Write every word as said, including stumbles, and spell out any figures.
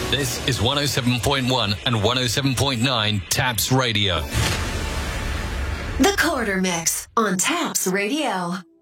This is one oh seven point one and one oh seven point nine Taps Radio. The Quarter Mix on Taps Radio.